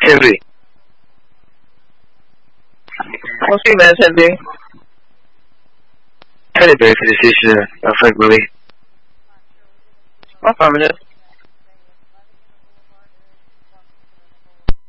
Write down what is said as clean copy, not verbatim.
Henry. What's the man sending? Henry finishes February. 5 minutes.